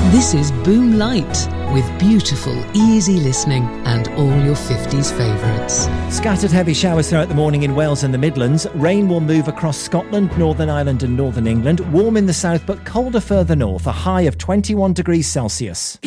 This is Boom Light, with beautiful, easy listening and all your 50s favourites. Scattered heavy showers throughout the morning in Wales and the Midlands. Rain will move across Scotland, Northern Ireland and Northern England. Warm in the south but colder further north, a high of 21 degrees Celsius.